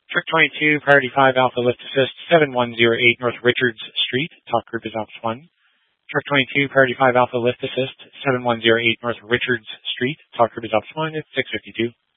Truck 22, Priority 5 Alpha Lift Assist, 7108 North Richards Street. Talk group is Ops 1. Truck 22, Priority 5 Alpha Lift Assist, 7108 North Richards Street. Talk group is Ops 1. It's 652.